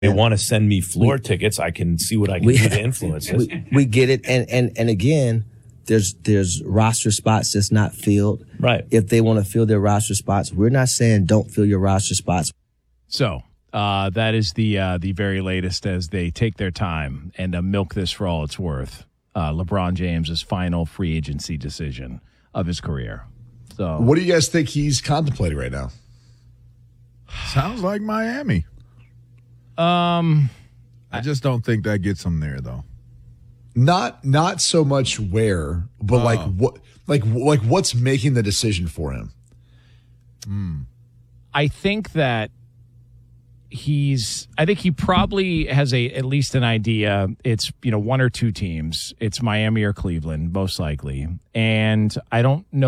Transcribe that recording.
they want to send me floor tickets, I can see what I can do to influence it. We get it. And again, there's roster spots that's not filled. Right. If they want to fill their roster spots, we're not saying don't fill your roster spots. So that is the very latest as they take their time and milk this for all it's worth. LeBron James's final free agency decision of his career. So, what do you guys think he's contemplating right now? Sounds like Miami. I just don't think that gets him there, though. Not so much where, but what's making the decision for him? I think that I think he probably has at least an idea. It's, one or two teams. It's Miami or Cleveland, most likely. And I don't know